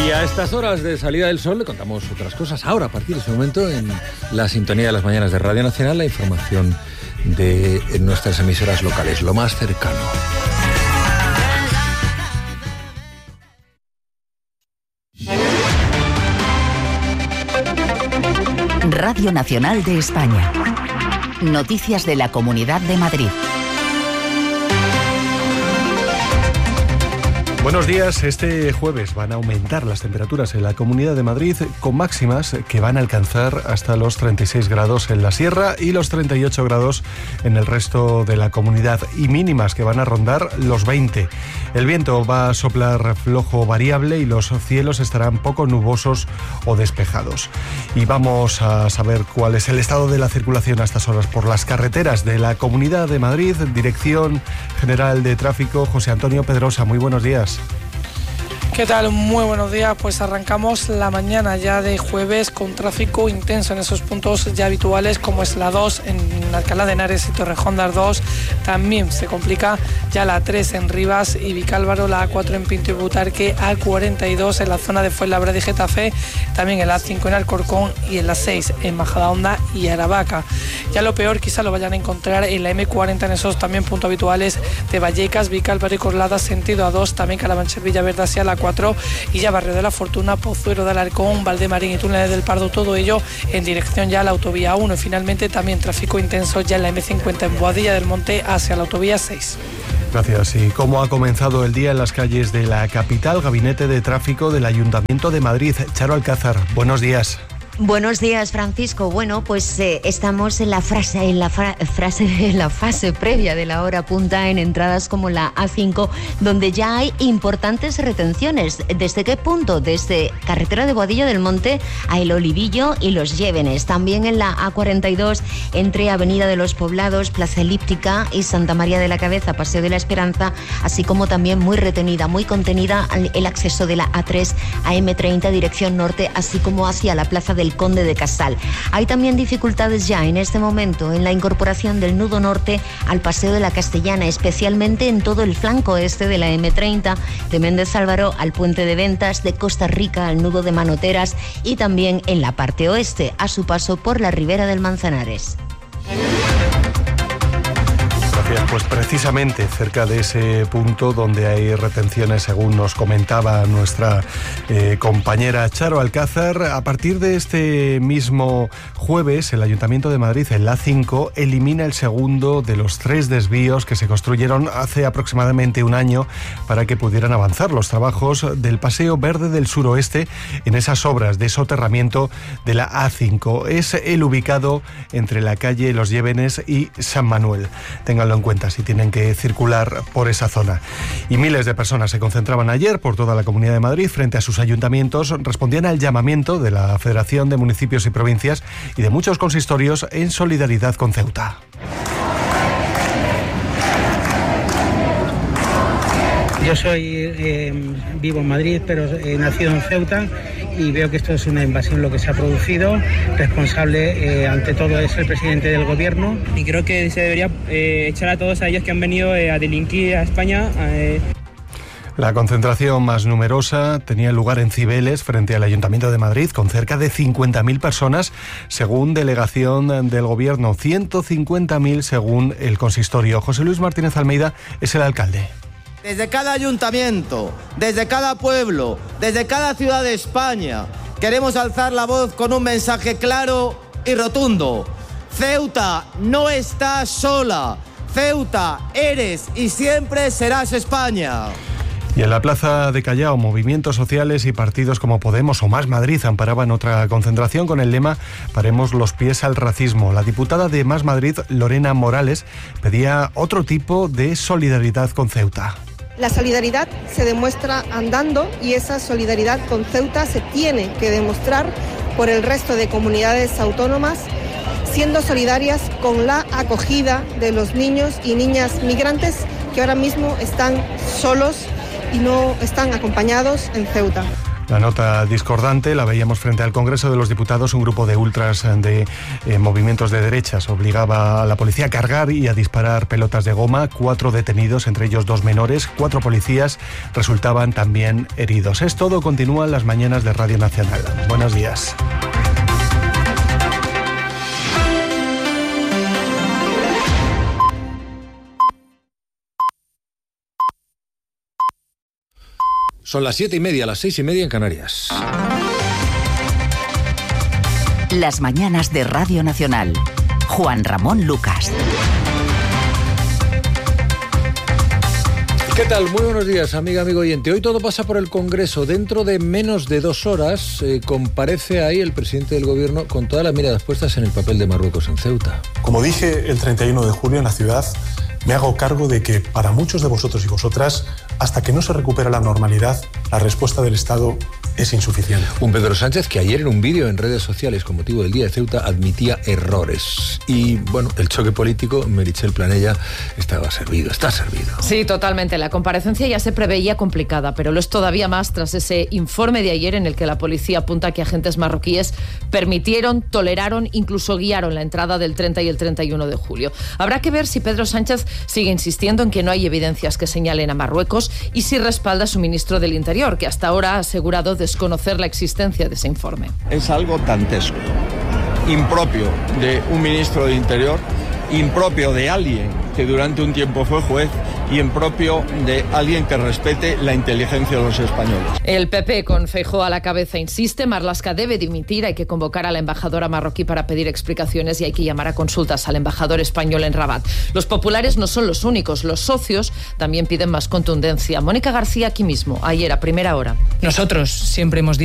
Y a estas horas de salida del sol le contamos otras cosas. Ahora, a partir de ese momento, en la sintonía de las mañanas de Radio Nacional, la información de nuestras emisoras locales, lo más cercano. Radio Nacional de España. Noticias de la Comunidad de Madrid. Buenos días. Este jueves van a aumentar las temperaturas en la Comunidad de Madrid, con máximas que van a alcanzar hasta los 36 grados en la sierra y los 38 grados en el resto de la comunidad, y mínimas que van a rondar los 20. El viento va a soplar flojo variable y los cielos estarán poco nubosos o despejados. Y vamos a saber cuál es el estado de la circulación a estas horas por las carreteras de la Comunidad de Madrid. Dirección General de Tráfico, José Antonio Pedrosa. Muy buenos días. ¿Qué tal? Muy buenos días. Pues arrancamos la mañana ya de jueves con tráfico intenso en esos puntos ya habituales, como es la 2 en Alcalá de Henares y Torrejón de Ardoz. También se complica ya la 3 en Rivas y Vicálvaro, la A4 en Pinto y Butarque, A42 en la zona de Fuenlabrada y Getafe, también el A5 en Alcorcón y en la 6 en Majadahonda y Aravaca. Ya lo peor quizá lo vayan a encontrar en la M40 en esos también puntos habituales de Vallecas, Vicálvaro y Corlada, sentido A2, también Carabanchel, Villaverde hacia la 4 y ya Barrio de la Fortuna, Pozuelo de Alarcón, Valdemarín y Túneles del Pardo, todo ello en dirección ya a la autovía 1. Y finalmente también tráfico intenso ya en la M50 en Boadilla del Monte hacia la autovía 6. Gracias. ¿Y cómo ha comenzado el día en las calles de la capital? Gabinete de Tráfico del Ayuntamiento de Madrid. Charo Alcázar, buenos días. Buenos días, Francisco. Bueno, pues estamos en la fase previa de la hora punta en entradas como la A5, donde ya hay importantes retenciones. ¿Desde qué punto? Desde carretera de Boadilla del Monte a El Olivillo y Los Llévenes. También en la A42 entre Avenida de los Poblados, Plaza Elíptica y Santa María de la Cabeza, Paseo de la Esperanza, así como también muy retenida, muy contenida el acceso de la A3 a M30 dirección norte, así como hacia la Plaza del Conde de Casal. Hay también dificultades ya en este momento en la incorporación del nudo norte al Paseo de la Castellana, especialmente en todo el flanco este de la M30, de Méndez Álvaro al Puente de Ventas, de Costa Rica al nudo de Manoteras y también en la parte oeste, a su paso por la Ribera del Manzanares. Pues precisamente cerca de ese punto donde hay retenciones, según nos comentaba nuestra compañera Charo Alcázar, a partir de este mismo jueves el Ayuntamiento de Madrid, el A5, elimina el segundo de los 3 desvíos que se construyeron hace aproximadamente un año para que pudieran avanzar los trabajos del Paseo Verde del Suroeste en esas obras de soterramiento de la A5. Es el ubicado entre la calle Los Llévenes y San Manuel. Ténganlo en cuenta si tienen que circular por esa zona. Y miles de personas se concentraban ayer por toda la Comunidad de Madrid frente a sus ayuntamientos, respondían al llamamiento de la Federación de Municipios y Provincias y de muchos consistorios en solidaridad con Ceuta. Yo vivo en Madrid, pero he nacido en Ceuta y veo que esto es una invasión lo que se ha producido. Responsable ante todo es el presidente del gobierno. Y creo que se debería echar a todos a ellos que han venido a delinquir a España. La concentración más numerosa tenía lugar en Cibeles, frente al Ayuntamiento de Madrid, con cerca de 50.000 personas, según delegación del Gobierno, 150.000 según el consistorio. José Luis Martínez Almeida es el alcalde. Desde cada ayuntamiento, desde cada pueblo, desde cada ciudad de España, queremos alzar la voz con un mensaje claro y rotundo. Ceuta no está sola. Ceuta eres y siempre serás España. Y en la plaza de Callao, movimientos sociales y partidos como Podemos o Más Madrid amparaban otra concentración con el lema «Paremos los pies al racismo». La diputada de Más Madrid, Lorena Morales, pedía otro tipo de solidaridad con Ceuta. La solidaridad se demuestra andando y esa solidaridad con Ceuta se tiene que demostrar por el resto de comunidades autónomas, siendo solidarias con la acogida de los niños y niñas migrantes que ahora mismo están solos y no están acompañados en Ceuta. La nota discordante la veíamos frente al Congreso de los Diputados. Un grupo de ultras de movimientos de derechas obligaba a la policía a cargar y a disparar pelotas de goma. 4 detenidos, entre ellos 2 menores. 4 policías resultaban también heridos. Es todo, continúan las mañanas de Radio Nacional. Buenos días. Son las 7:30, las 6:30 en Canarias. Las mañanas de Radio Nacional. Juan Ramón Lucas. ¿Qué tal? Muy buenos días, amiga, amigo oyente. Hoy todo pasa por el Congreso. Dentro de menos de 2 horas comparece ahí el presidente del Gobierno con todas las miradas puestas en el papel de Marruecos en Ceuta. Como dije el 31 de julio en la ciudad, me hago cargo de que para muchos de vosotros y vosotras, hasta que no se recupera la normalidad, la respuesta del Estado es insuficiente. Un Pedro Sánchez que ayer en un vídeo en redes sociales con motivo del Día de Ceuta admitía errores. Y bueno, el choque político, Meritxell Planella, está servido. Sí, totalmente. La comparecencia ya se preveía complicada, pero lo es todavía más tras ese informe de ayer en el que la policía apunta que agentes marroquíes permitieron, toleraron, incluso guiaron la entrada del 30 y el 31 de julio. Habrá que ver si Pedro Sánchez sigue insistiendo en que no hay evidencias que señalen a Marruecos y si respalda a su ministro del Interior, que hasta ahora ha asegurado desconocer la existencia de ese informe. Es algo dantesco, impropio de un ministro del Interior, impropio de alguien que durante un tiempo fue juez y impropio de alguien que respete la inteligencia de los españoles. El PP, con Feijóo a la cabeza, insiste, Marlaska debe dimitir, hay que convocar a la embajadora marroquí para pedir explicaciones y hay que llamar a consultas al embajador español en Rabat. Los populares no son los únicos, los socios también piden más contundencia. Mónica García aquí mismo, ayer a primera hora. Nosotros siempre hemos dicho